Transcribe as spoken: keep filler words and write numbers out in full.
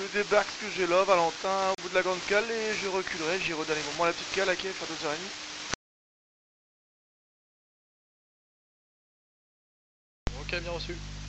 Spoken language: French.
je débarque ce que j'ai là, Valentin, au bout de la grande cale, et je reculerai, j'irai au dernier moment la petite cale à Kiev à deux heures trente. Ok, bien reçu.